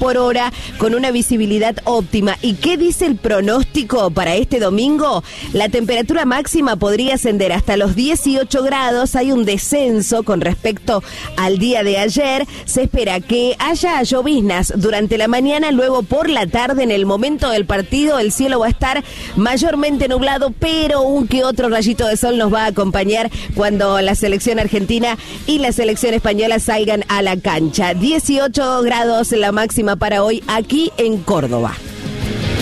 por hora con una visibilidad óptima. ¿Y qué dice el pronóstico para este domingo? La temperatura máxima podría ascender hasta los 18 grados. Hay un descenso con respecto al día de ayer. Se espera que haya lloviznas durante la mañana, luego por la tarde, en el momento del partido, el cielo va a estar mayormente nublado, pero un que otro rayito de sol nos va a acompañar cuando la selección argentina y la selección española salgan a la cancha. 18 grados la máxima para hoy aquí en Córdoba.